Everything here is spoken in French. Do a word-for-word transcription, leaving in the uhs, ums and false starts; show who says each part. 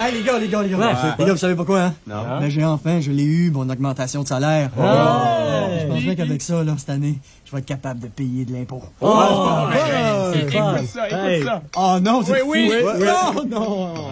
Speaker 1: Hey, les gars, les gars, les gars.
Speaker 2: Ouais.
Speaker 1: Les gars, vous savez pas quoi, hein?
Speaker 3: Non.
Speaker 1: Mais j'ai enfin, je l'ai eu, mon augmentation de salaire.
Speaker 2: Oh.
Speaker 1: Je pense bien qu'avec ça, là, cette année, je vais être capable de payer de l'impôt.
Speaker 2: Oh,
Speaker 3: Ouais.
Speaker 2: c'est
Speaker 3: Écoute
Speaker 2: fun.
Speaker 3: ça, écoute
Speaker 2: Hey.
Speaker 3: ça.
Speaker 1: Oh non, c'est
Speaker 3: Oui,
Speaker 1: fou.
Speaker 3: oui.
Speaker 1: Non, non.